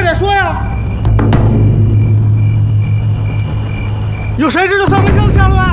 再说呀！有谁知道丧门枪的下落啊？